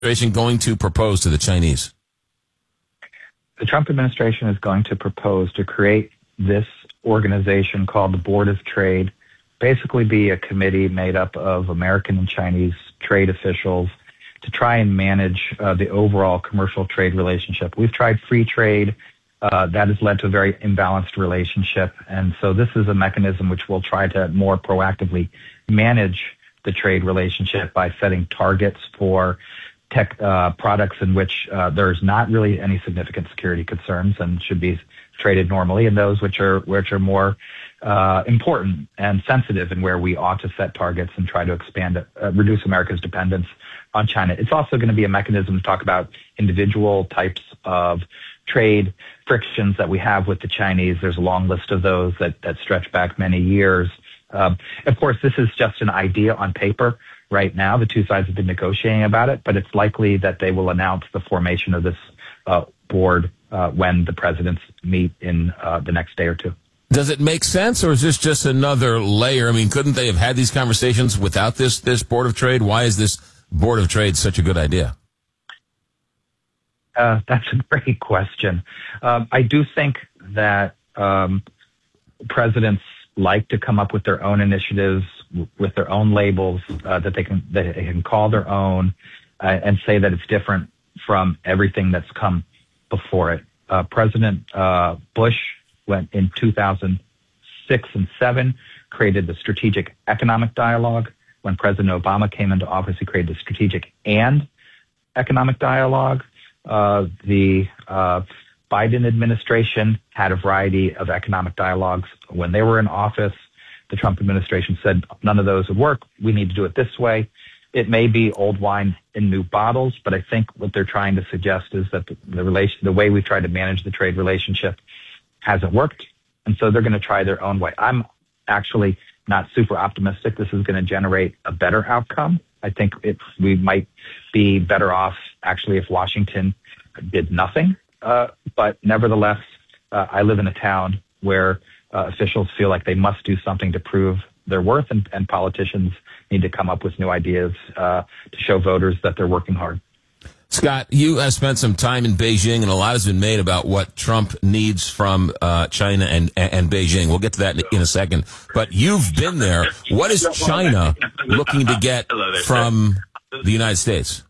administration going to propose to the Chinese? The Trump administration is going to propose to create this organization called the Board of Trade, basically be a committee made up of American and Chinese trade officials to try and manage the overall commercial trade relationship. We've tried free trade. That has led to a very imbalanced relationship. And so this is a mechanism which will try to more proactively manage the trade relationship by setting targets for tech products in which there's not really any significant security concerns and should be traded normally, and those which are more important and sensitive, and where we ought to set targets and try to expand, reduce America's dependence on China. It's also going to be a mechanism to talk about individual types of trade frictions that we have with the Chinese. There's a long list of those that stretch back many years. Of course, this is just an idea on paper right now. The two sides have been negotiating about it, but it's likely that they will announce the formation of this board when the presidents meet in the next day or two. Does it make sense, or is this just another layer? I mean, couldn't they have had these conversations without this Board of Trade? Why is this Board of Trade such a good idea? That's a great question. I do think that presidents like to come up with their own initiatives, with their own labels that they can call their own, and say that it's different from everything that's come before it. President Bush went in 2006 and 2007, created the Strategic Economic Dialogue. When President Obama came into office, he created the Strategic and Economic Dialogue. The Biden administration had a variety of economic dialogues when they were in office. The Trump administration said none of those would work. We need to do it this way. It may be old wine in new bottles, but I think what they're trying to suggest is that the way we've tried to manage the trade relationship hasn't worked, and so they're going to try their own way. I'm actually not super optimistic this is going to generate a better outcome. I think we might be better off actually if Washington did nothing. But nevertheless, I live in a town where officials feel like they must do something to prove their worth, and politicians need to come up with new ideas to show voters that they're working hard. Scott, you have spent some time in Beijing, and a lot has been made about what Trump needs from China and Beijing. We'll get to that in a second. But you've been there. What is China looking to get from the United States?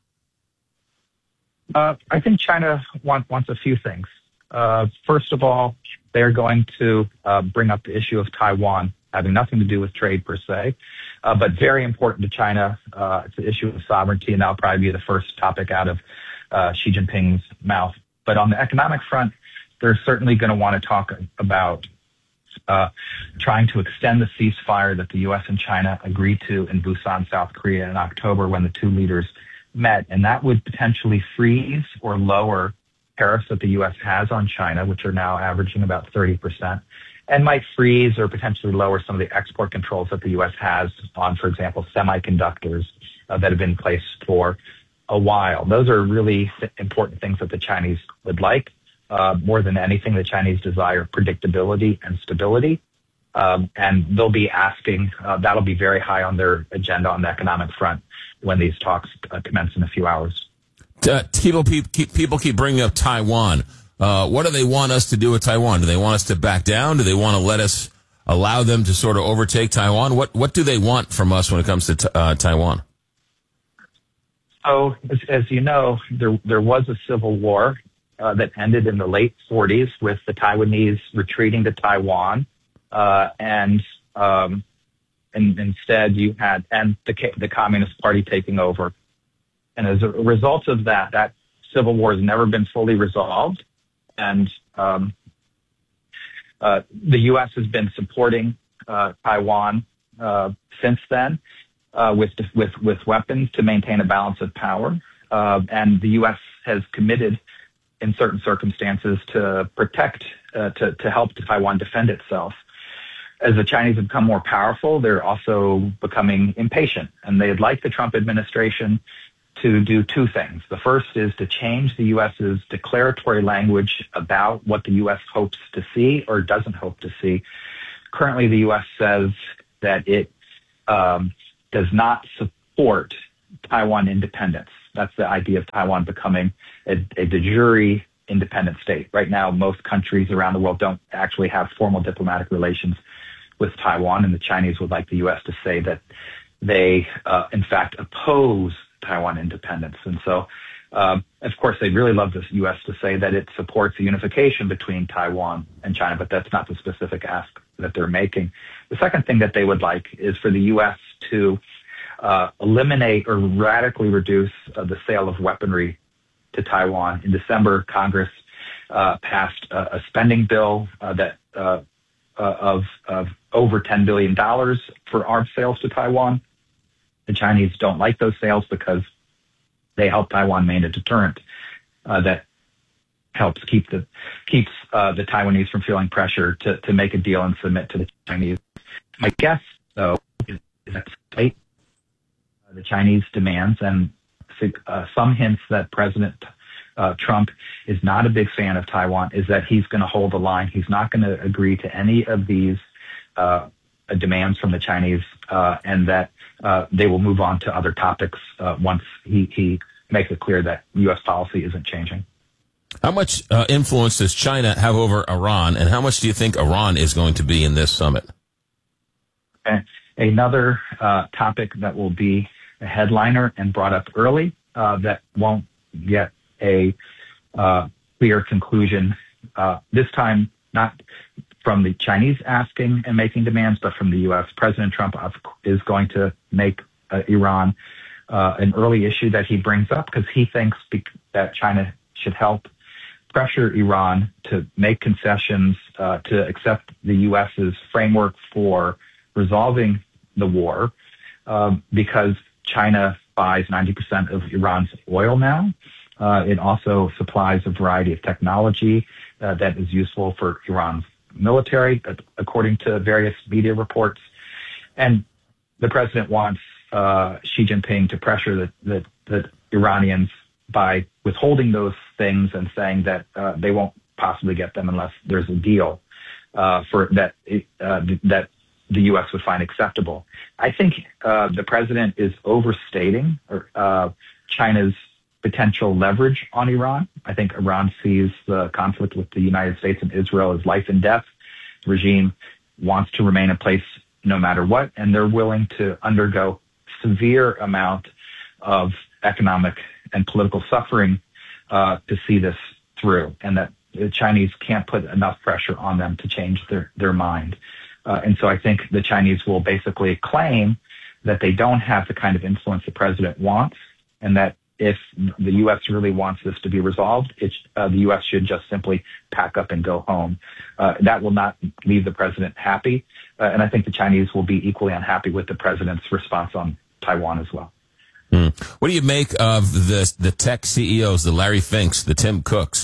I think China wants a few things. First of all, they're going to bring up the issue of Taiwan, having nothing to do with trade per se, but very important to China. It's an issue of sovereignty, and that'll probably be the first topic out of Xi Jinping's mouth. But on the economic front, they're certainly going to want to talk about trying to extend the ceasefire that the U.S. and China agreed to in Busan, South Korea in October when the two leaders met. And that would potentially freeze or lower tariffs that the U.S. has on China, which are now averaging about 30%, and might freeze or potentially lower some of the export controls that the U.S. has on, for example, semiconductors that have been in place for a while. Those are really important things that the Chinese would like. More than anything, the Chinese desire predictability and stability. And they'll be asking, that'll be very high on their agenda on the economic front when these talks commence in a few hours. People keep bringing up Taiwan. What do they want us to do with Taiwan? Do they want us to back down? Do they want to allow them to sort of overtake Taiwan? What do they want from us when it comes to Taiwan? So, as you know, there was a civil war that ended in the late 40s with the Taiwanese retreating to Taiwan, and instead you had the Communist Party taking over. And as a result of that civil war has never been fully resolved. And the U.S. has been supporting Taiwan since then with weapons to maintain a balance of power. And the U.S. has committed in certain circumstances to protect, to help Taiwan defend itself. As the Chinese have become more powerful, they're also becoming impatient. And they'd like the Trump administration to do two things. The first is to change the U.S.'s declaratory language about what the U.S. hopes to see or doesn't hope to see. Currently, the U.S. says that it does not support Taiwan independence. That's the idea of Taiwan becoming a de jure independent state. Right now, most countries around the world don't actually have formal diplomatic relations with Taiwan, and the Chinese would like the U.S. to say that they, in fact, oppose Taiwan independence. And so, of course, they'd really love the U.S. to say that it supports the unification between Taiwan and China, but that's not the specific ask that they're making. The second thing that they would like is for the U.S. to eliminate or radically reduce the sale of weaponry to Taiwan. In December, Congress passed a spending bill that of over $10 billion for arms sales to Taiwan. The Chinese don't like those sales because they help Taiwan maintain a deterrent that helps keeps the Taiwanese from feeling pressure to make a deal and submit to the Chinese. My guess, though, is that despite the Chinese demands and some hints that President Trump is not a big fan of Taiwan, is that he's going to hold the line. He's not going to agree to any of these demands from the Chinese, and that they will move on to other topics once he makes it clear that U.S. policy isn't changing. How much influence does China have over Iran, and how much do you think Iran is going to be in this summit? And another topic that will be a headliner and brought up early that won't get a clear conclusion this time, not from the Chinese asking and making demands, but from the U.S. President Trump is going to make Iran an early issue that he brings up because he thinks that China should help pressure Iran to make concessions to accept the U.S.'s framework for resolving the war because China buys 90% of Iran's oil now. It also supplies a variety of technology that is useful for Iran's military, according to various media reports. And the president wants Xi Jinping to pressure the Iranians by withholding those things and saying that they won't possibly get them unless there's a deal for that the U.S. would find acceptable. I think the president is overstating China's potential leverage on Iran. I think Iran sees the conflict with the United States and Israel as life and death. The regime wants to remain in place no matter what, and they're willing to undergo severe amount of economic and political suffering to see this through, and that the Chinese can't put enough pressure on them to change their mind. And so I think the Chinese will basically claim that they don't have the kind of influence the president wants, and that if the U.S. really wants this to be resolved, the U.S. should just simply pack up and go home. That will not leave the president happy, and I think the Chinese will be equally unhappy with the president's response on Taiwan as well. What do you make of the tech CEOs, the Larry Finks, the Tim Cooks,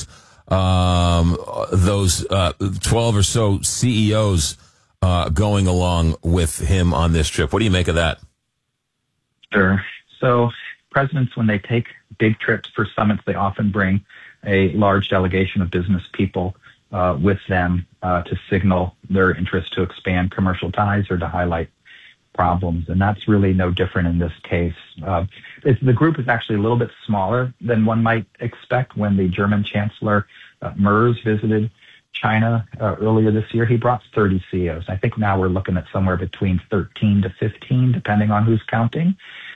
those 12 or so CEOs going along with him on this trip? What do you make of that? Sure. So presidents, when they take big trips for summits, they often bring a large delegation of business people with them to signal their interest to expand commercial ties or to highlight problems. And that's really no different in this case. The group is actually a little bit smaller than one might expect. When the German Chancellor Merz visited China earlier this year, he brought 30 CEOs. I think now we're looking at somewhere between 13 to 15, depending on who's counting.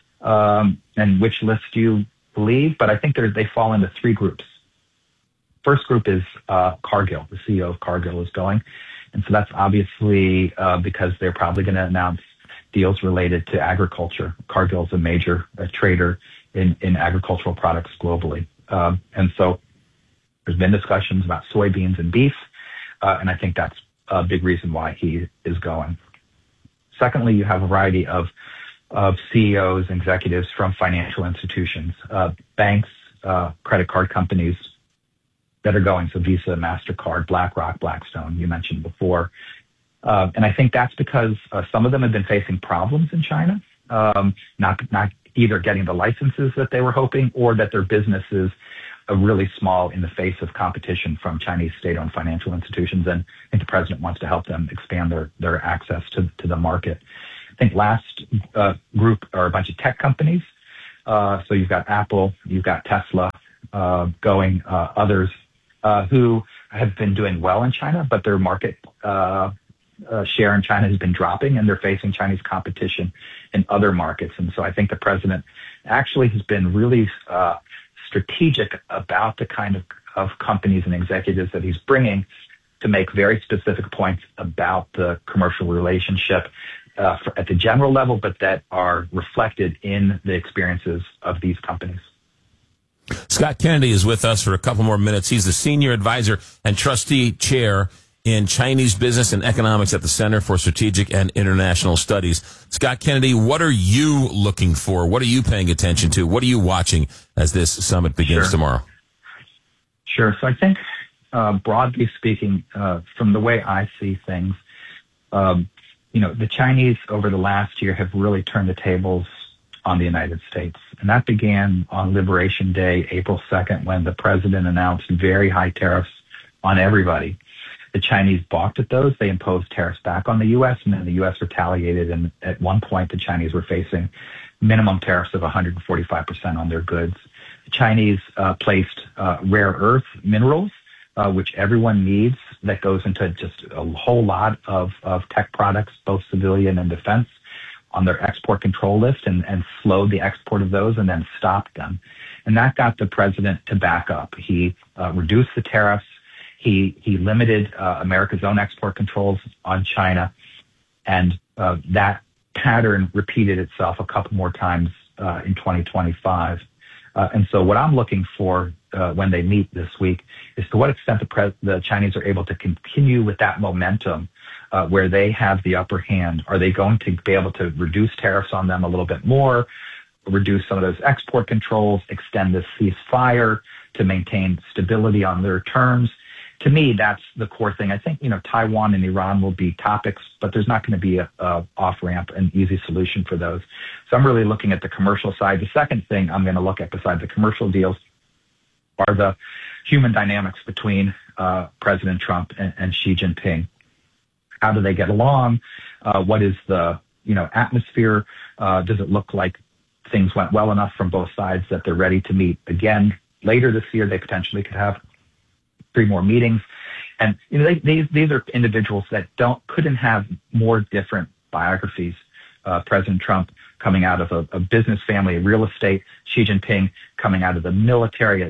And which list you believe, but I think they fall into three groups. First group is Cargill. The CEO of Cargill is going. And so that's obviously because they're probably going to announce deals related to agriculture. Cargill is a major trader in agricultural products globally. And so there's been discussions about soybeans and beef, and I think that's a big reason why he is going. Secondly, you have a variety of CEOs, executives from financial institutions, banks, credit card companies that are going. So Visa, MasterCard, BlackRock, Blackstone, you mentioned before. And I think that's because some of them have been facing problems in China, not either getting the licenses that they were hoping or that their businesses are really small in the face of competition from Chinese state-owned financial institutions. And I think the president wants to help them expand their access to the market. I think last group are a bunch of tech companies. So you've got Apple, you've got Tesla, going, others, who have been doing well in China, but their market, share in China has been dropping, and they're facing Chinese competition in other markets. And so I think the president actually has been really strategic about the kind of companies and executives that he's bringing to make very specific points about the commercial relationship at the general level, but that are reflected in the experiences of these companies. Scott Kennedy is with us for a couple more minutes. He's the senior advisor and trustee chair in Chinese business and economics at the Center for Strategic and International Studies. Scott Kennedy, what are you looking for? What are you paying attention to? What are you watching as this summit begins tomorrow? Sure. So I think, broadly speaking, from the way I see things, the Chinese over the last year have really turned the tables on the United States. And that began on Liberation Day, April 2nd, when the president announced very high tariffs on everybody. The Chinese balked at those. They imposed tariffs back on the U.S., and then the U.S. retaliated. And at one point, the Chinese were facing minimum tariffs of 145% on their goods. The Chinese placed rare earth minerals, which everyone needs, that goes into just a whole lot of tech products, both civilian and defense, on their export control list, and slowed the export of those and then stopped them. And that got the president to back up. He reduced the tariffs. He limited America's own export controls on China, and that pattern repeated itself a couple more times in 2025. And so what I'm looking for when they meet this week is to what extent the Chinese are able to continue with that momentum where they have the upper hand. Are they going to be able to reduce tariffs on them a little bit more, reduce some of those export controls, extend the ceasefire to maintain stability on their terms? To me, that's the core thing. I think, Taiwan and Iran will be topics, but there's not going to be a off-ramp, an easy solution for those. So I'm really looking at the commercial side. The second thing I'm going to look at besides the commercial deals are the human dynamics between President Trump and Xi Jinping. How do they get along? What is the, atmosphere? Does it look like things went well enough from both sides that they're ready to meet again later this year? They potentially could have 3 more meetings. And, these are individuals that couldn't have more different biographies. President Trump coming out of a business family, real estate, Xi Jinping coming out of the military,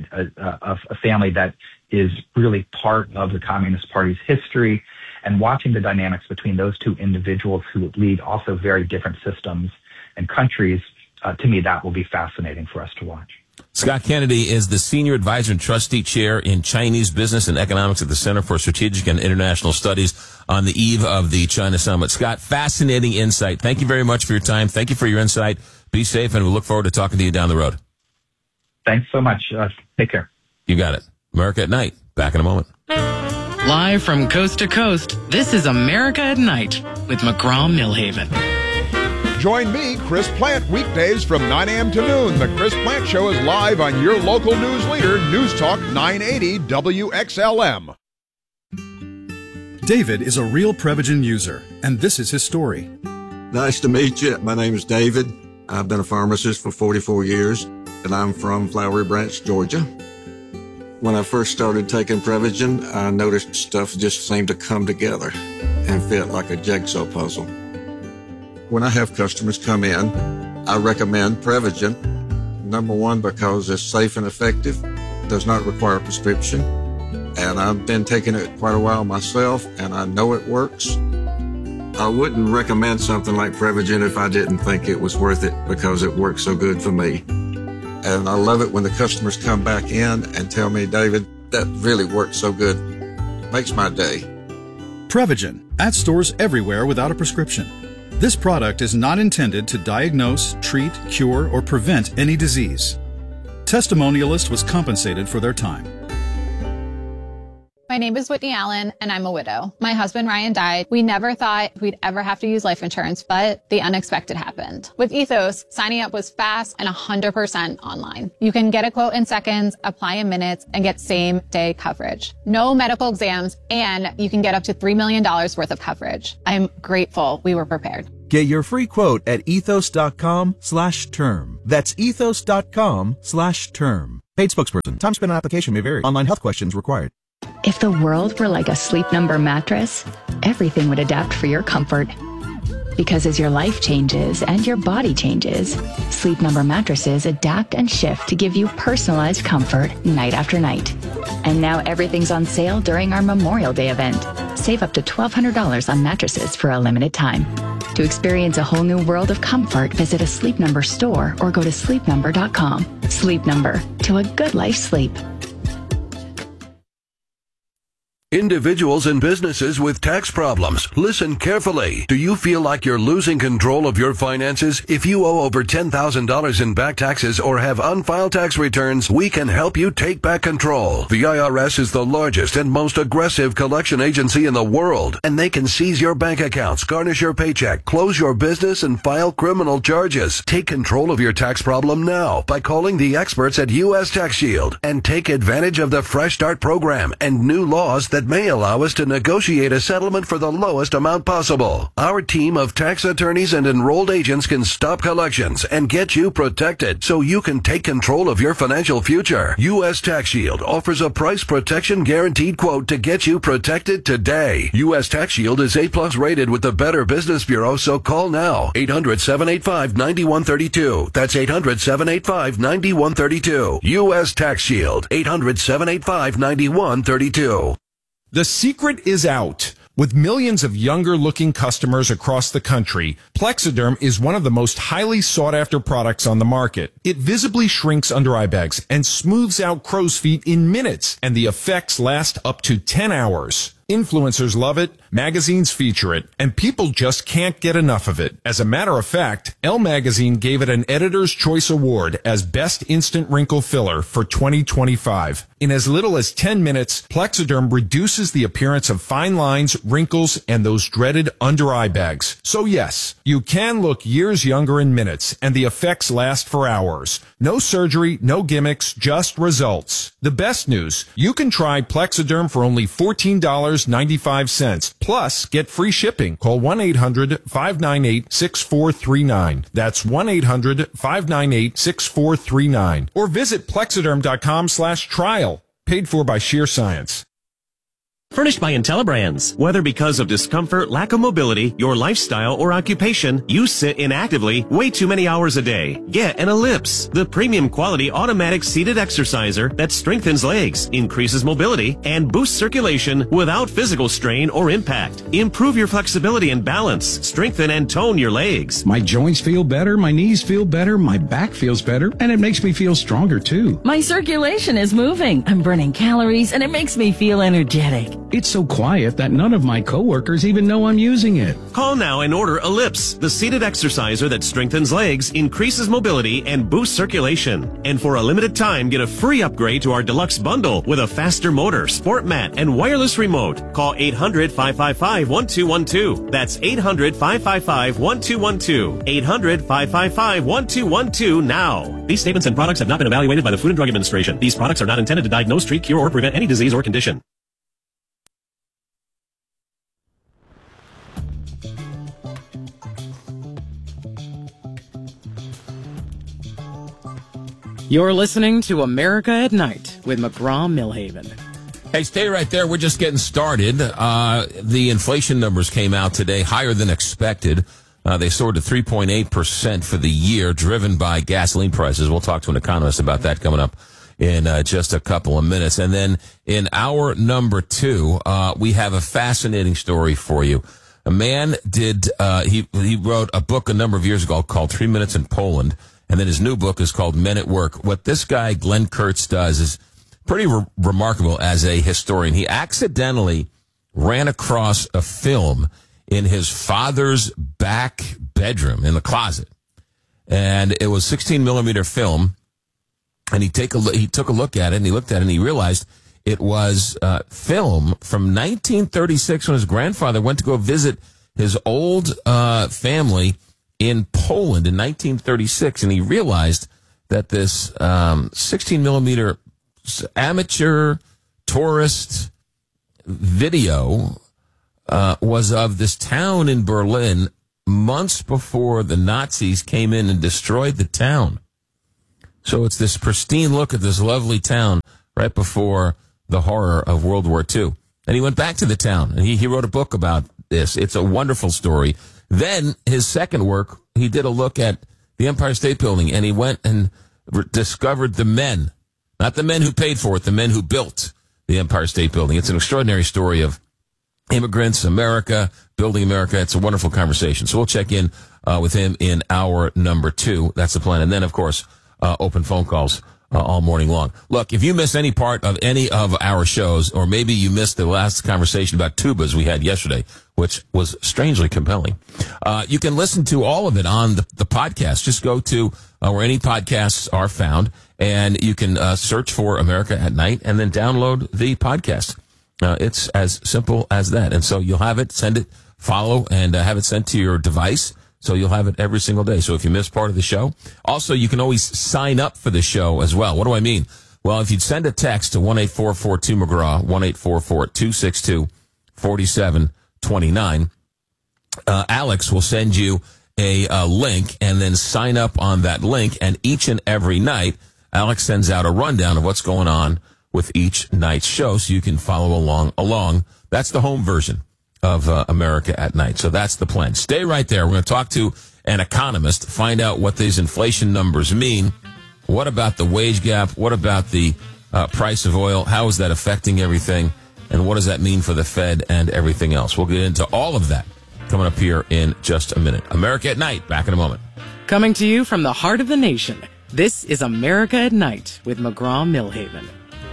a family that is really part of the Communist Party's history, and watching the dynamics between those two individuals who lead also very different systems and countries, to me, that will be fascinating for us to watch. Scott Kennedy is the senior advisor and trustee chair in Chinese business and economics at the Center for Strategic and International Studies on the eve of the China Summit. Scott, fascinating insight. Thank you very much for your time. Thank you for your insight. Be safe, and we look forward to talking to you down the road. Thanks so much. Take care. You got it. America at Night. Back in a moment. Live from coast to coast, this is America at Night with McGraw-Milhaven. Join me, Chris Plant, weekdays from 9 a.m. to noon. The Chris Plant Show is live on your local news leader, News Talk 980 WXLM. David is a real Prevagen user, and this is his story. Nice to meet you. My name is David. I've been a pharmacist for 44 years, and I'm from Flowery Branch, Georgia. When I first started taking Prevagen, I noticed stuff just seemed to come together and fit like a jigsaw puzzle. When I have customers come in, I recommend Prevagen. Number one, because it's safe and effective, does not require a prescription. And I've been taking it quite a while myself, and I know it works. I wouldn't recommend something like Prevagen if I didn't think it was worth it, because it works so good for me. And I love it when the customers come back in and tell me, David, that really works so good. Makes my day. Prevagen, at stores everywhere without a prescription. This product is not intended to diagnose, treat, cure, or prevent any disease. Testimonialist was compensated for their time. My name is Whitney Allen, and I'm a widow. My husband, Ryan, died. We never thought we'd ever have to use life insurance, but the unexpected happened. With Ethos, signing up was fast and 100% online. You can get a quote in seconds, apply in minutes, and get same-day coverage. No medical exams, and you can get up to $3 million worth of coverage. I'm grateful we were prepared. Get your free quote at ethos.com/term. That's ethos.com/term. Paid spokesperson. Time spent on application may vary. Online health questions required. If the world were like a Sleep Number mattress, everything would adapt for your comfort. Because as your life changes and your body changes, Sleep Number mattresses adapt and shift to give you personalized comfort night after night. And now everything's on sale during our Memorial Day event. Save up to $1,200 on mattresses for a limited time. To experience a whole new world of comfort, visit a Sleep Number store or go to sleepnumber.com. Sleep Number, to a good life sleep. Individuals and businesses with tax problems, listen carefully. Do you feel like you're losing control of your finances? If you owe over $10,000 in back taxes or have unfiled tax returns, we can help you take back control. The IRS is the largest and most aggressive collection agency in the world, and they can seize your bank accounts, garnish your paycheck, close your business, and file criminal charges. Take control of your tax problem now by calling the experts at U.S. Tax Shield and take advantage of the Fresh Start program and new laws that may allow us to negotiate a settlement for the lowest amount possible. Our team of tax attorneys and enrolled agents can stop collections and get you protected so you can take control of your financial future. U.S. Tax Shield offers a price protection guaranteed quote to get you protected today. U.S. Tax Shield is A+ rated with the Better Business Bureau, so call now. 800-785-9132. That's 800-785-9132. U.S. Tax Shield. 800-785-9132. The secret is out. With millions of younger-looking customers across the country, Plexiderm is one of the most highly sought-after products on the market. It visibly shrinks under-eye bags and smooths out crow's feet in minutes, and the effects last up to 10 hours. Influencers love it, magazines feature it, and people just can't get enough of it. As a matter of fact, Elle magazine gave it an Editor's Choice Award as Best Instant Wrinkle Filler for 2025. In as little as 10 minutes, Plexiderm reduces the appearance of fine lines, wrinkles, and those dreaded under-eye bags. So yes, you can look years younger in minutes, and the effects last for hours. No surgery, no gimmicks, just results. The best news, you can try Plexiderm for only $14.95. Plus, get free shipping. Call 1-800-598-6439. That's 1-800-598-6439. Or visit Plexiderm.com/trial. Paid for by Sheer Science. Furnished by IntelliBrands. Whether because of discomfort, lack of mobility, your lifestyle, or occupation, you sit inactively way too many hours a day. Get an Ellipse, the premium quality automatic seated exerciser that strengthens legs, increases mobility, and boosts circulation without physical strain or impact. Improve your flexibility and balance. Strengthen and tone your legs. My joints feel better, my knees feel better, my back feels better, and it makes me feel stronger too. My circulation is moving. I'm burning calories, and it makes me feel energetic. It's so quiet that none of my coworkers even know I'm using it. Call now and order Ellipse, the seated exerciser that strengthens legs, increases mobility, and boosts circulation. And for a limited time, get a free upgrade to our deluxe bundle with a faster motor, sport mat, and wireless remote. Call 800-555-1212. That's 800-555-1212. 800-555-1212 now. These statements and products have not been evaluated by the Food and Drug Administration. These products are not intended to diagnose, treat, cure, or prevent any disease or condition. You're listening to America at Night with McGraw-Milhaven. Hey, stay right there. We're just getting started. The inflation numbers came out today, higher than expected. They soared to 3.8% for the year, driven by gasoline prices. We'll talk to an economist about that coming up in just a couple of minutes. And then in hour number 2, we have a fascinating story for you. A man he wrote a book a number of years ago called 3 Minutes in Poland. And then his new book is called Men at Work. What this guy, Glenn Kurtz, does is pretty remarkable as a historian. He accidentally ran across a film in his father's back bedroom in the closet. And it was 16-millimeter film. And he took a look at it, and he looked at it, and he realized it was film from 1936 when his grandfather went to go visit his old family in Poland in 1936, and he realized that this 16-millimeter amateur tourist video was of this town in Berlin, months before the Nazis came in and destroyed the town. So it's this pristine look at this lovely town right before the horror of World War II. And he went back to the town, and he wrote a book about this. It's a wonderful story. Then his second work, he did a look at the Empire State Building, and he went and discovered the men, not the men who paid for it, the men who built the Empire State Building. It's an extraordinary story of immigrants, America, building America. It's a wonderful conversation. So we'll check in with him in hour number 2. That's the plan. And then, of course, open phone calls all morning long. Look, if you miss any part of any of our shows, or maybe you missed the last conversation about tubas we had yesterday, which was strangely compelling, you can listen to all of it on the podcast. Just go to where any podcasts are found, and you can search for America at Night and then download the podcast. It's as simple as that. And so you'll have it, send it, follow, and have it sent to your device. So you'll have it every single day. So if you miss part of the show, also you can always sign up for the show as well. What do I mean? Well, if you'd send a text to 1-844-2-McGraw, 1-844-262-4729, Alex will send you a link, and then sign up on that link. And each and every night, Alex sends out a rundown of what's going on with each night's show, so you can follow along. That's the home version of America at Night. So that's the plan. Stay right there. We're going to talk to an economist, find out what these inflation numbers mean. What about the wage gap? What about the price of oil? How is that affecting everything? And what does that mean for the Fed and everything else? We'll get into all of that coming up here in just a minute. America at Night, back in a moment. Coming to you from the heart of the nation, this is America at Night with McGraw-Milhaven.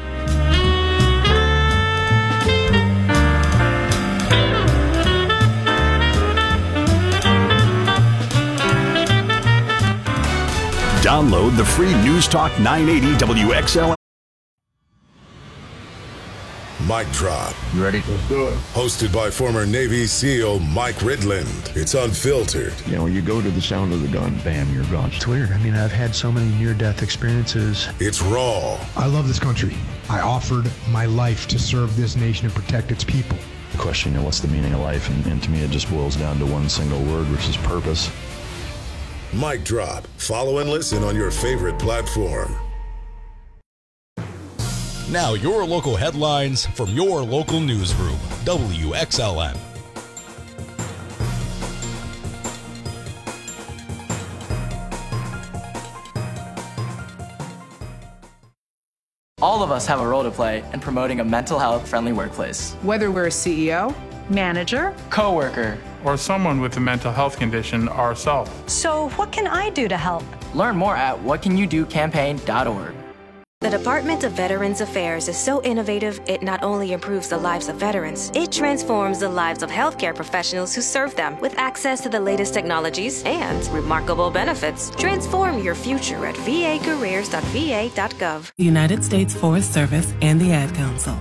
Download the free News Talk 980 WXL. Mic Drop. You ready? Let's do it. Hosted by former Navy SEAL Mike Ridland. It's unfiltered. You know, you go to the sound of the gun, bam, you're gone. It's weird. I mean, I've had so many near-death experiences. It's raw. I love this country. I offered my life to serve this nation and protect its people. The question, you know, what's the meaning of life? And to me, it just boils down to one single word, which is purpose. Mic Drop. Follow and listen on your favorite platform. Now your local headlines from your local newsroom, WXLN. All of us have a role to play in promoting a mental health-friendly workplace. Whether we're a CEO, manager, coworker, or someone with a mental health condition ourselves. So what can I do to help? Learn more at whatcanyoudocampaign.org. The Department of Veterans Affairs is so innovative, it not only improves the lives of veterans, it transforms the lives of healthcare professionals who serve them with access to the latest technologies and remarkable benefits. Transform your future at vacareers.va.gov. United States Forest Service and the Ad Council.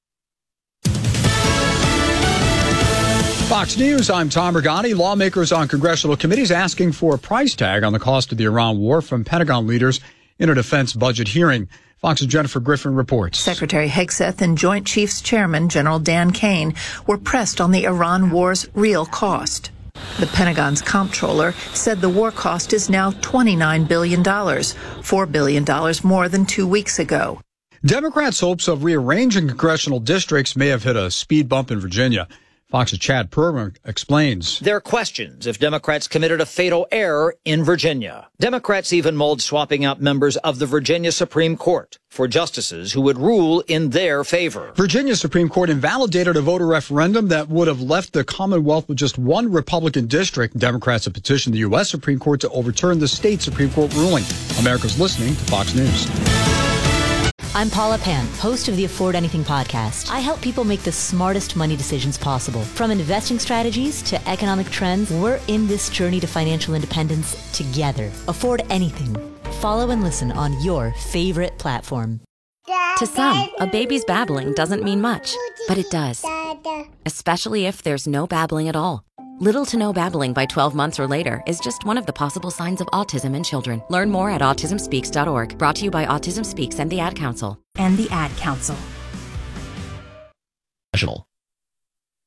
Fox News, I'm Tom Regani. Lawmakers on congressional committees asking for a price tag on the cost of the Iran war from Pentagon leaders in a defense budget hearing. Fox's Jennifer Griffin reports. Secretary Hegseth and Joint Chiefs Chairman General Dan Kane were pressed on the Iran war's real cost. The Pentagon's comptroller said the war cost is now $29 billion, $4 billion more than 2 weeks ago. Democrats' hopes of rearranging congressional districts may have hit a speed bump in Virginia. Fox's Chad Perman explains. There are questions if Democrats committed a fatal error in Virginia. Democrats even mulled swapping out members of the Virginia Supreme Court for justices who would rule in their favor. Virginia Supreme Court invalidated a voter referendum that would have left the Commonwealth with just one Republican district. Democrats have petitioned the U.S. Supreme Court to overturn the state Supreme Court ruling. America's listening to Fox News. I'm Paula Pan, host of the Afford Anything podcast. I help people make the smartest money decisions possible. From investing strategies to economic trends, we're in this journey to financial independence together. Afford Anything. Follow and listen on your favorite platform. To some, a baby's babbling doesn't mean much, but it does. Especially if there's no babbling at all. Little to no babbling by 12 months or later is just one of the possible signs of autism in children. Learn more at autismspeaks.org. Brought to you by Autism Speaks and the Ad Council. And the Ad Council.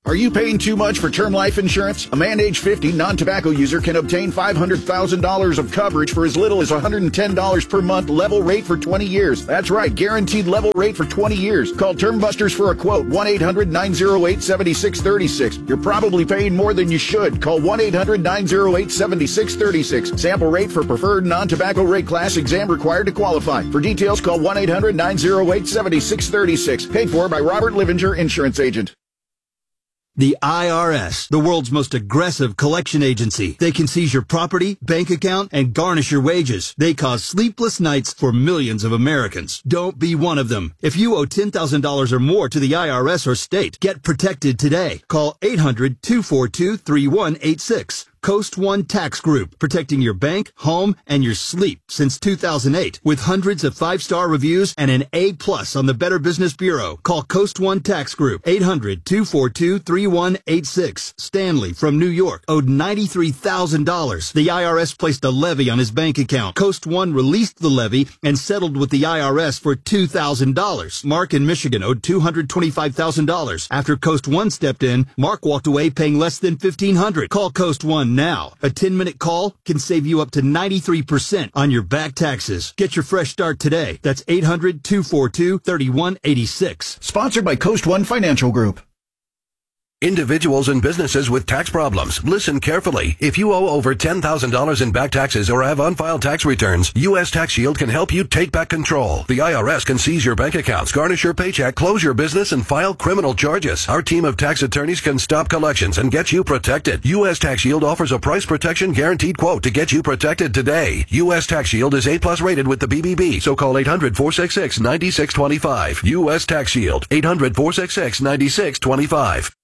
Are you paying too much for term life insurance? A man age 50 non-tobacco user can obtain $500,000 of coverage for as little as $110 per month, level rate for 20 years. That's right, guaranteed level rate for 20 years. Call Term Busters for a quote, 1-800-908-7636. You're probably paying more than you should. Call 1-800-908-7636. Sample rate for preferred non-tobacco rate class, exam required to qualify. For details, call 1-800-908-7636. Paid for by Robert Livinger, Insurance Agent. The IRS, the world's most aggressive collection agency. They can seize your property, bank account, and garnish your wages. They cause sleepless nights for millions of Americans. Don't be one of them. If you owe $10,000 or more to the IRS or state, get protected today. Call 800-242-3186. Coast One Tax Group, protecting your bank, home, and your sleep since 2008. With hundreds of 5-star reviews and an A+ on the Better Business Bureau. Call Coast One Tax Group, 800-242-3186. Stanley from New York owed $93,000. The IRS placed a levy on his bank account. Coast One released the levy and settled with the IRS for $2,000. Mark in Michigan owed $225,000. After Coast One stepped in, Mark walked away paying less than $1,500. Call Coast One now. A 10-minute call can save you up to 93% on your back taxes. Get your fresh start today. That's 800-242-3186. Sponsored by Coast One Financial Group. Individuals and businesses with tax problems, listen carefully. If you owe over $10,000 in back taxes or have unfiled tax returns, U.S. Tax Shield can help you take back control. The IRS can seize your bank accounts, garnish your paycheck, close your business, and file criminal charges. Our team of tax attorneys can stop collections and get you protected. U.S. Tax Shield offers a price protection guaranteed quote to get you protected today. U.S. Tax Shield is A+ rated with the BBB, so call 800-466-9625. U.S. Tax Shield, 800-466-9625.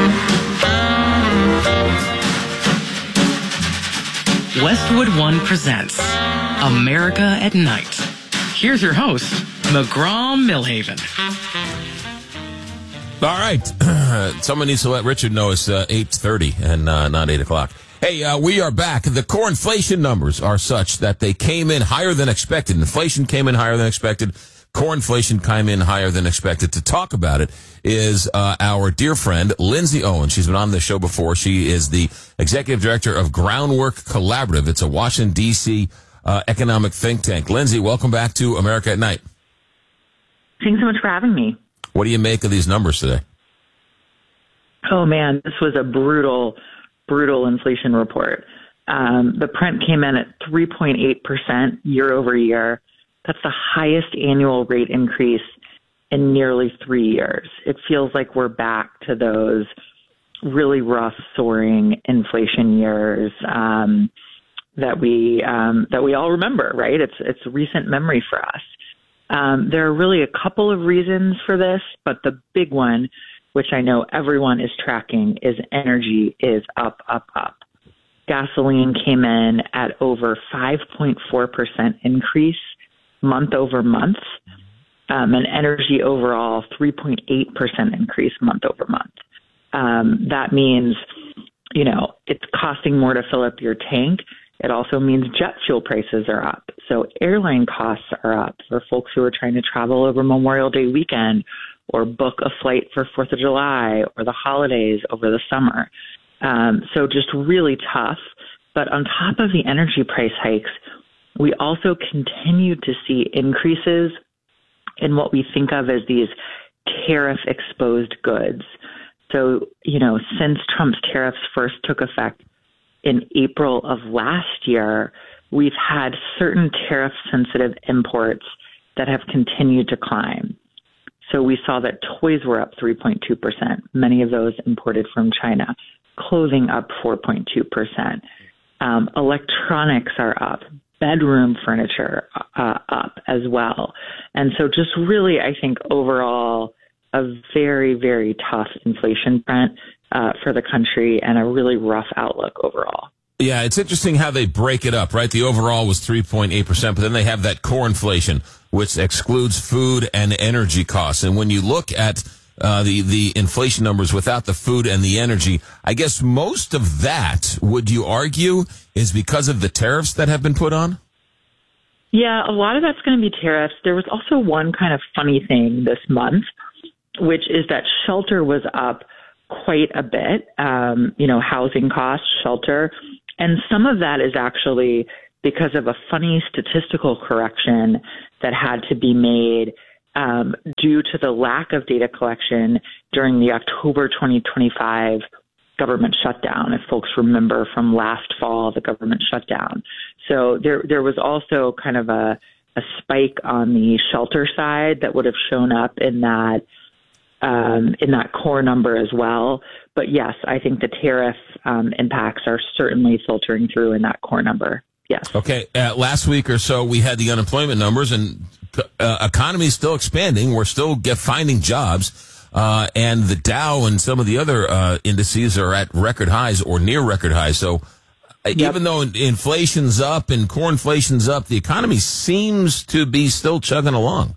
Westwood One presents America at Night. Here's your host, McGraw-Milhaven. All right. Someone needs to let Richard know it's 8:30 and not 8 o'clock. Hey, we are back. The core inflation numbers are such that they came in higher than expected. Inflation came in higher than expected. Core inflation came in higher than expected. To talk about it is our dear friend, Lindsay Owen. She's been on the show before. She is the executive director of Groundwork Collaborative. It's a Washington, D.C. Economic think tank. Lindsay, welcome back to America at Night. Thanks so much for having me. What do you make of these numbers today? Oh, man, this was a brutal inflation report. The print came in at 3.8% year over year. That's the highest annual rate increase in nearly 3 years. It feels like we're back to those really rough, soaring inflation years that we all remember, right? It's recent memory for us. There are really a couple of reasons for this, but the big one, which I know everyone is tracking, is energy is up. Gasoline came in at over 5.4% increase month over month, and energy overall 3.8% increase month over month. That means, it's costing more to fill up your tank. It also means jet fuel prices are up. So airline costs are up for folks who are trying to travel over Memorial Day weekend or book a flight for 4th of July or the holidays over the summer. So just really tough. But on top of the energy price hikes, we also continue to see increases in what we think of as these tariff-exposed goods. So, since Trump's tariffs first took effect in April of last year, we've had certain tariff-sensitive imports that have continued to climb. So we saw that toys were up 3.2%, many of those imported from China. Clothing up 4.2%. Electronics are up. Bedroom furniture up as well. And so just really, I think, overall, a very, very tough inflation print for the country and a really rough outlook overall. Yeah, it's interesting how they break it up, right? The overall was 3.8%, but then they have that core inflation, which excludes food and energy costs. And when you look at the inflation numbers without the food and the energy, I guess most of that, would you argue, is because of the tariffs that have been put on? Yeah, a lot of that's going to be tariffs. There was also one kind of funny thing this month, which is that shelter was up quite a bit, housing costs, shelter. And some of that is actually because of a funny statistical correction that had to be made due to the lack of data collection during the October 2025 government shutdown, if folks remember from last fall, the government shutdown. So there was also kind of a spike on the shelter side that would have shown up in that core number as well. But yes, I think the tariff impacts are certainly filtering through in that core number. Yes. Okay. Last week or so, we had the unemployment numbers, and economy is still expanding. We're still finding jobs. And the Dow and some of the other indices are at record highs or near record highs. So even though inflation's up and core inflation's up, the economy seems to be still chugging along.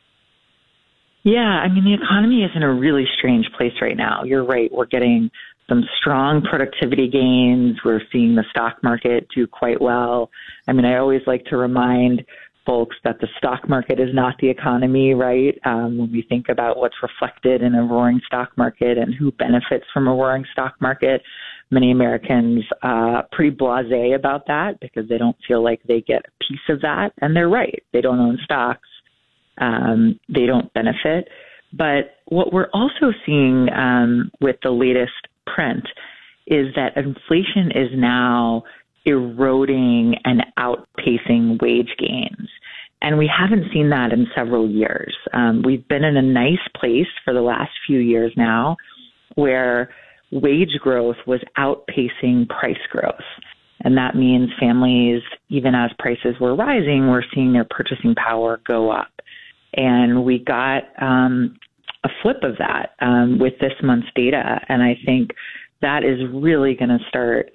Yeah, I mean, the economy is in a really strange place right now. You're right. We're getting some strong productivity gains. We're seeing the stock market do quite well. I mean, I always like to remind folks that the stock market is not the economy, right? When we think about what's reflected in a roaring stock market and who benefits from a roaring stock market, many Americans pretty blasé about that because they don't feel like they get a piece of that. And they're right. They don't own stocks. They don't benefit. But what we're also seeing with the latest print is that inflation is now eroding and outpacing wage gains. And we haven't seen that in several years. We've been in a nice place for the last few years now where wage growth was outpacing price growth. And that means families, even as prices were rising, were seeing their purchasing power go up. And we got a flip of that with this month's data. And I think that is really going to start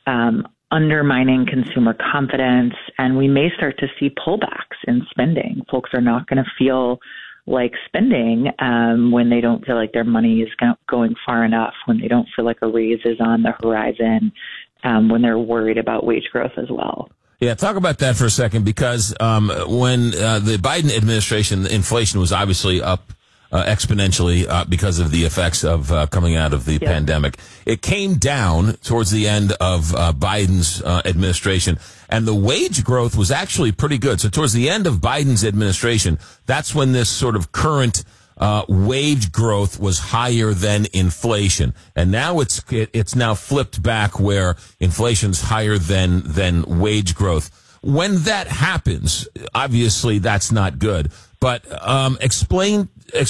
undermining consumer confidence, and we may start to see pullbacks in spending. Folks are not going to feel like spending when they don't feel like their money is going far enough, when they don't feel like a raise is on the horizon, when they're worried about wage growth as well. Yeah, talk about that for a second, because when the Biden administration, inflation was obviously up exponentially because of the effects of coming out of the pandemic. It came down towards the end of Biden's administration, and the wage growth was actually pretty good. So towards the end of Biden's administration, that's when this sort of current wage growth was higher than inflation. And now it's now flipped back where inflation's higher than wage growth. When that happens, obviously that's not good. But explain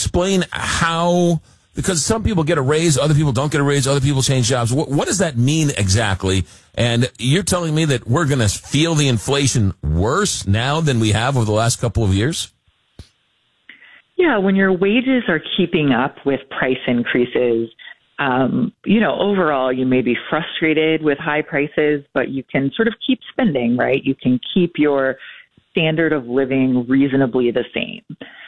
how, because some people get a raise, other people don't get a raise, other people change jobs. What does that mean exactly? And you're telling me that we're going to feel the inflation worse now than we have over the last couple of years? Yeah, when your wages are keeping up with price increases, overall you may be frustrated with high prices, but you can sort of keep spending, right? You can keep your standard of living reasonably the same.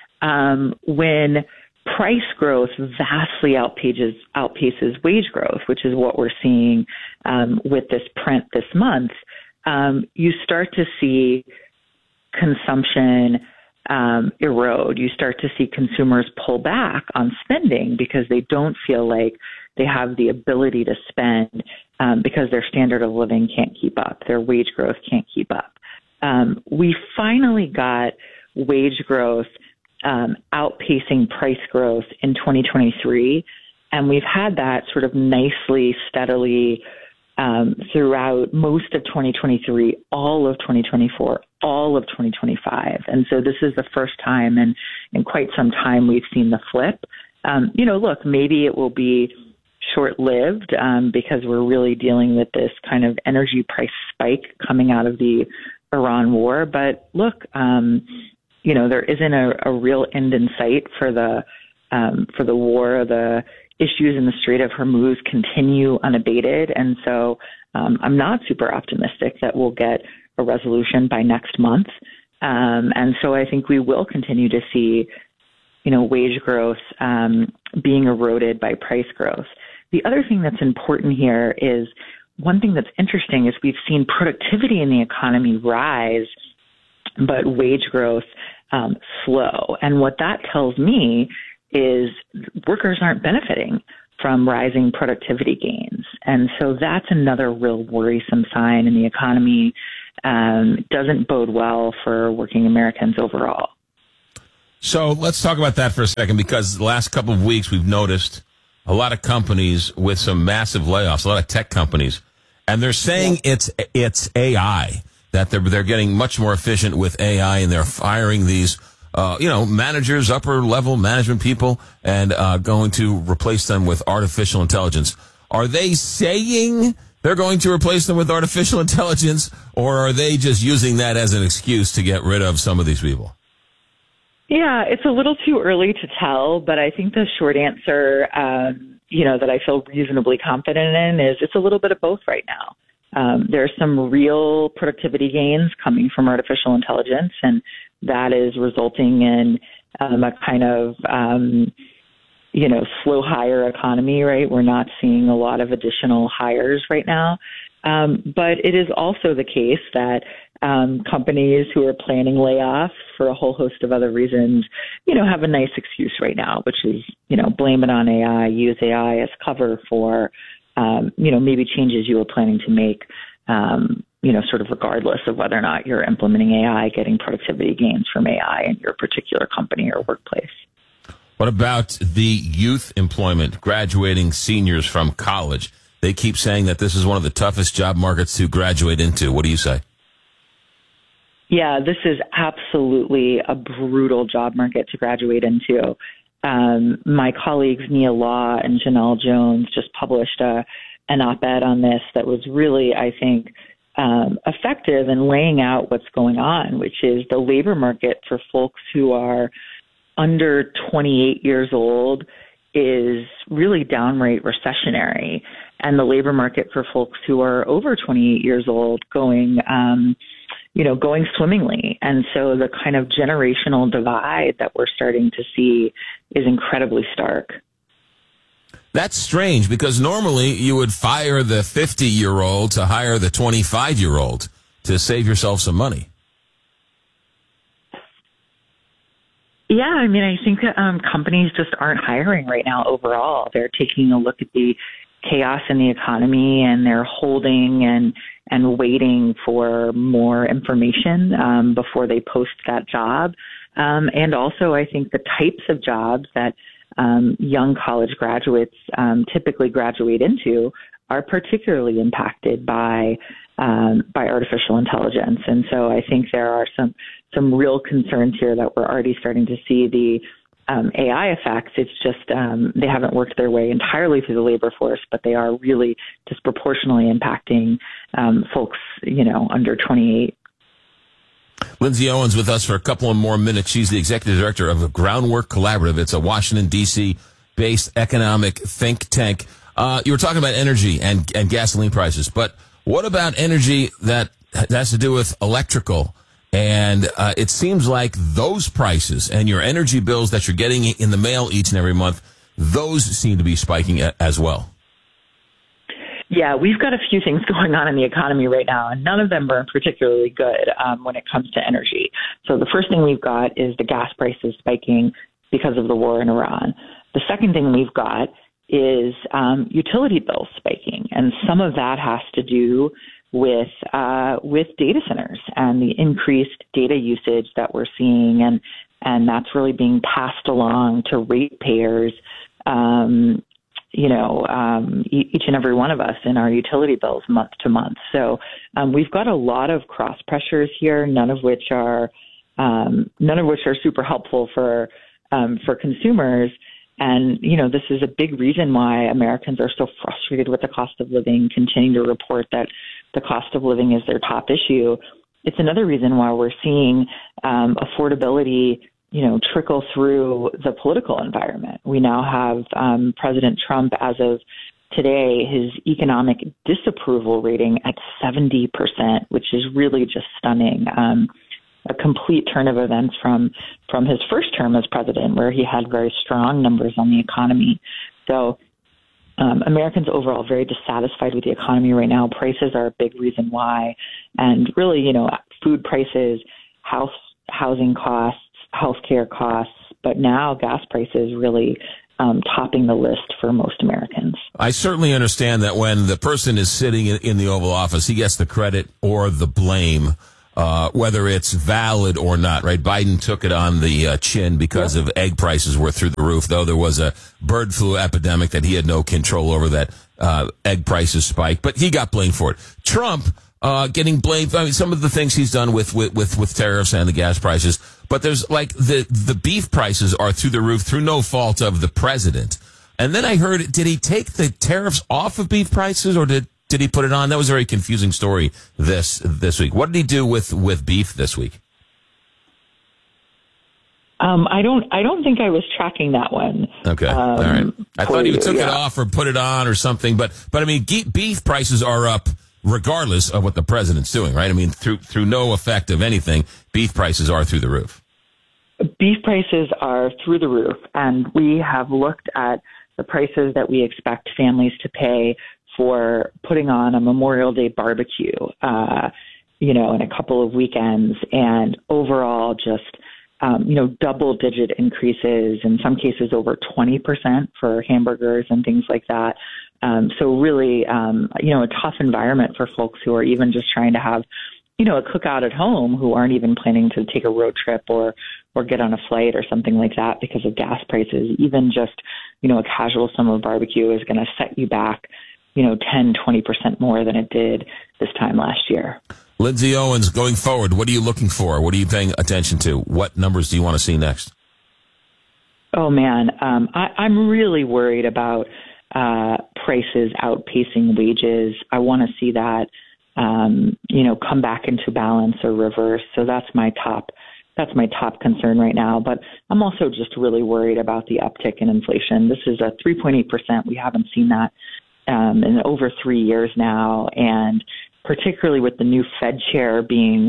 When price growth vastly outpaces wage growth, which is what we're seeing with this print this month, you start to see consumption erode. You start to see consumers pull back on spending because they don't feel like they have the ability to spend because their standard of living can't keep up. Their wage growth can't keep up. We finally got wage growth outpacing price growth in 2023, and we've had that sort of nicely, steadily throughout most of 2023, all of 2024, all of 2025. And so this is the first time in quite some time we've seen the flip. Look, maybe it will be short-lived because we're really dealing with this kind of energy price spike coming out of the Iran war. But look, there isn't a real end in sight for the war. The issues in the Strait of Hormuz continue unabated. And so I'm not super optimistic that we'll get a resolution by next month. And so I think we will continue to see, wage growth being eroded by price growth. The other thing that's important here is one thing that's interesting is we've seen productivity in the economy rise, but wage growth slow. And what that tells me is workers aren't benefiting from rising productivity gains. And so that's another real worrisome sign in the economy. Doesn't bode well for working Americans overall. So let's talk about that for a second, because the last couple of weeks we've noticed a lot of companies with some massive layoffs, a lot of tech companies, and they're saying it's AI, that they're getting much more efficient with AI, and they're firing these managers, upper level management people, and going to replace them with artificial intelligence. Are they saying they're going to replace them with artificial intelligence, or are they just using that as an excuse to get rid of some of these people? Yeah, it's a little too early to tell, but I think the short answer, that I feel reasonably confident in is it's a little bit of both right now. There's some real productivity gains coming from artificial intelligence, and that is resulting in a kind of, slow hire economy, right? We're not seeing a lot of additional hires right now. But it is also the case that companies who are planning layoffs for a whole host of other reasons, have a nice excuse right now, which is, blame it on AI, use AI as cover for, maybe changes you were planning to make, sort of regardless of whether or not you're implementing AI, getting productivity gains from AI in your particular company or workplace. What about the youth employment, graduating seniors from college? They keep saying that this is one of the toughest job markets to graduate into. What do you say? Yeah, this is absolutely a brutal job market to graduate into. My colleagues Nia Law and Janelle Jones just published an op-ed on this that was really, I think, effective in laying out what's going on, which is the labor market for folks who are under 28 years old is really downright recessionary, and the labor market for folks who are over 28 years old going swimmingly. And so the kind of generational divide that we're starting to see is incredibly stark. That's strange, because normally you would fire the 50-year-old to hire the 25-year-old to save yourself some money. Yeah, I mean, I think companies just aren't hiring right now overall. They're taking a look at the chaos in the economy, and they're holding and waiting for more information before they post that job. And also, I think the types of jobs that young college graduates typically graduate into are particularly impacted by artificial intelligence. And so I think there are some real concerns here that we're already starting to see the AI effects. It's just they haven't worked their way entirely through the labor force, but they are really disproportionately impacting folks, under 28. Lindsay Owens with us for a couple of more minutes. She's the executive director of Groundwork Collaborative. It's a Washington, D.C. based economic think tank. You were talking about energy and gasoline prices, but what about energy that has to do with electrical? And it seems like those prices and your energy bills that you're getting in the mail each and every month, those seem to be spiking as well. Yeah, we've got a few things going on in the economy right now, and none of them are particularly good when it comes to energy. So the first thing we've got is the gas prices spiking because of the war in Iran. The second thing we've got is utility bills spiking, and some of that has to do with data centers and the increased data usage that we're seeing, and that's really being passed along to ratepayers, each and every one of us in our utility bills month to month. So we've got a lot of cross pressures here, none of which are super helpful for consumers. And, this is a big reason why Americans are so frustrated with the cost of living, continuing to report that the cost of living is their top issue. It's another reason why we're seeing affordability, trickle through the political environment. We now have President Trump, as of today, his economic disapproval rating at 70%, which is really just stunning. A complete turn of events from his first term as president, where he had very strong numbers on the economy. So Americans overall very dissatisfied with the economy right now. Prices are a big reason why. And really, food prices, housing costs, healthcare costs, but now gas prices really topping the list for most Americans. I certainly understand that when the person is sitting in the Oval Office, he gets the credit or the blame, whether it's valid or not, right? Biden took it on the chin because of egg prices were through the roof, though there was a bird flu epidemic that he had no control over, that egg prices spiked, but he got blamed for it. Trump getting blamed. I mean, some of the things he's done with tariffs and the gas prices, but there's like the beef prices are through the roof through no fault of the president. And then I heard, did he take the tariffs off of beef prices, or did he put it on? That was a very confusing story this week. What did he do with beef this week? I don't think I was tracking that one. Okay. All right. I thought he took it off or put it on or something, but I mean, beef prices are up regardless of what the president's doing, right? I mean, through no effect of anything, beef prices are through the roof. Beef prices are through the roof, and we have looked at the prices that we expect families to pay for putting on a Memorial Day barbecue, in a couple of weekends, and overall just, double-digit increases, in some cases over 20% for hamburgers and things like that. So really, a tough environment for folks who are even just trying to have, a cookout at home, who aren't even planning to take a road trip or get on a flight or something like that because of gas prices. Even just, a casual summer barbecue is going to set you back, 10-20% more than it did this time last year. Lindsay Owens, going forward, what are you looking for? What are you paying attention to? What numbers do you want to see next? Oh, man, I'm really worried about prices outpacing wages. I want to see that, come back into balance or reverse. So that's my top concern right now. But I'm also just really worried about the uptick in inflation. This is a 3.8%. We haven't seen that in over 3 years now. And particularly with the new Fed chair being,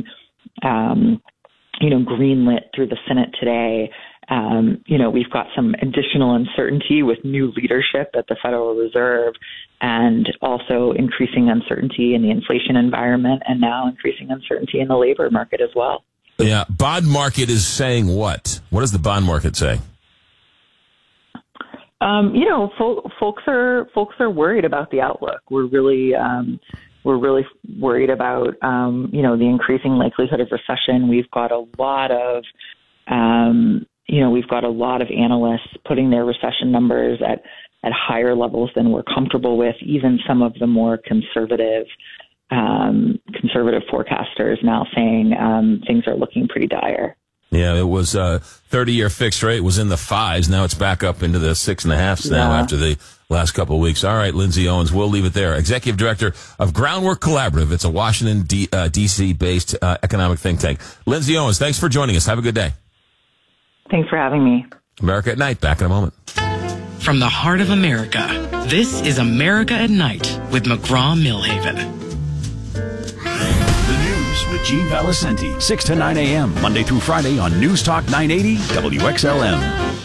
greenlit through the Senate today, we've got some additional uncertainty with new leadership at the Federal Reserve, and also increasing uncertainty in the inflation environment, and now increasing uncertainty in the labor market as well. Yeah. Bond market is saying what? What does the bond market say? Folks are worried about the outlook. We're really worried about, the increasing likelihood of recession. We've got a lot of, analysts putting their recession numbers at higher levels than we're comfortable with. Even some of the more conservative forecasters now saying things are looking pretty dire. Yeah, it was 30-year fixed rate was in the 5s. Now it's back up into the 6.5s now after the last couple of weeks. All right, Lindsay Owens, we'll leave it there. Executive Director of Groundwork Collaborative. It's a Washington, D.C.-based economic think tank. Lindsay Owens, thanks for joining us. Have a good day. Thanks for having me. America at Night, back in a moment. From the heart of America, this is America at Night with McGraw-Milhaven. With Gene Valicenti, 6 to 9 a.m., Monday through Friday on News Talk 980 WXLM.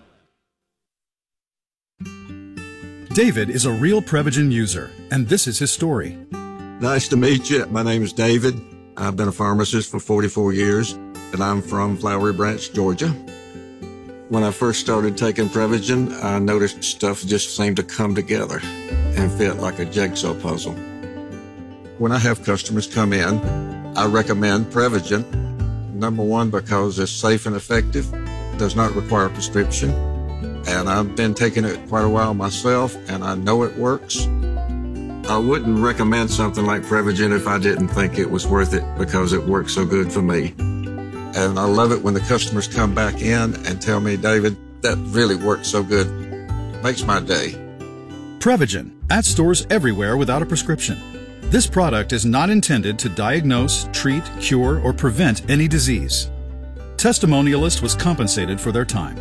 David is a real Prevagen user, and this is his story. Nice to meet you. My name is David. I've been a pharmacist for 44 years, and I'm from Flowery Branch, Georgia. When I first started taking Prevagen, I noticed stuff just seemed to come together and fit like a jigsaw puzzle. When I have customers come in, I recommend Prevagen. Number one, because it's safe and effective, does not require a prescription. And I've been taking it quite a while myself, and I know it works. I wouldn't recommend something like Prevagen if I didn't think it was worth it, because it works so good for me. And I love it when the customers come back in and tell me, David, that really works so good. It makes my day. Prevagen, at stores everywhere without a prescription. This product is not intended to diagnose, treat, cure, or prevent any disease. Testimonialist was compensated for their time.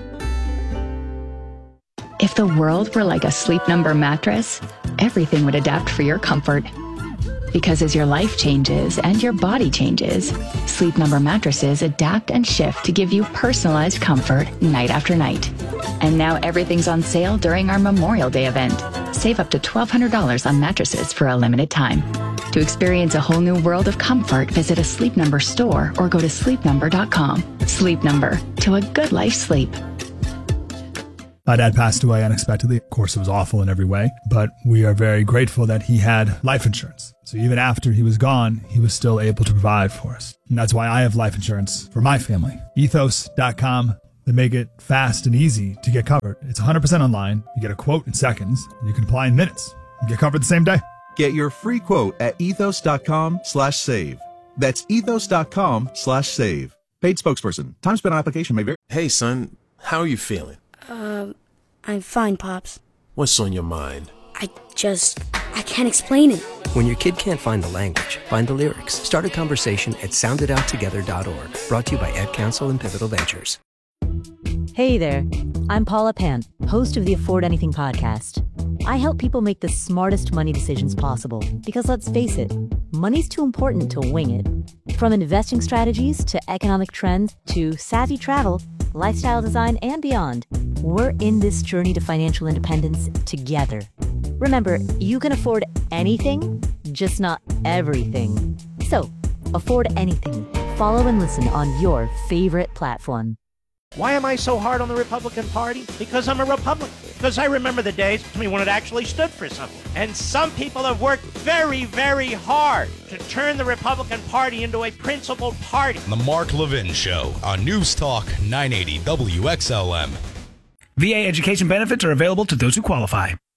If the world were like a Sleep Number mattress, everything would adapt for your comfort. Because as your life changes and your body changes, Sleep Number mattresses adapt and shift to give you personalized comfort night after night. And now everything's on sale during our Memorial Day event. Save up to $1,200 on mattresses for a limited time. To experience a whole new world of comfort, visit a Sleep Number store or go to sleepnumber.com. Sleep Number, to a good life sleep. My dad passed away unexpectedly. Of course, it was awful in every way, but we are very grateful that he had life insurance. So even after he was gone, he was still able to provide for us. And that's why I have life insurance for my family. Ethos.com. They make it fast and easy to get covered. It's 100% online. You get a quote in seconds. And you can apply in minutes. You get covered the same day. Get your free quote at ethos.com/save. That's ethos.com/save. Paid spokesperson. Time spent on application may vary. Hey, son. How are you feeling? I'm fine, Pops. What's on your mind? I can't explain it. When your kid can't find the language, find the lyrics. Start a conversation at soundedouttogether.org. Brought to you by Ad Council and Pivotal Ventures. Hey there, I'm Paula Pant, host of the Afford Anything podcast. I help people make the smartest money decisions possible because, let's face it, money's too important to wing it. From investing strategies to economic trends to savvy travel, lifestyle design, and beyond, we're in this journey to financial independence together. Remember, you can afford anything, just not everything. So, afford anything. Follow and listen on your favorite platform. Why am I so hard on the Republican Party? Because I'm a Republican. Because I remember the days when it actually stood for something. And some people have worked very, very hard to turn the Republican Party into a principled party. The Mark Levin Show on News Talk 980 WXLM. VA education benefits are available to those who qualify.